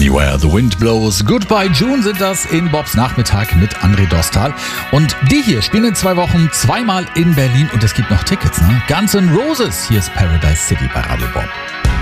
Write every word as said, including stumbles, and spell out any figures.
Anywhere the Wind Blows, Goodbye June sind das in Bobs Nachmittag mit André Dostal. Und die hier spielen in zwei Wochen zweimal in Berlin und es gibt noch Tickets, ne? Guns N' Roses, hier ist Paradise City bei Radio Bob.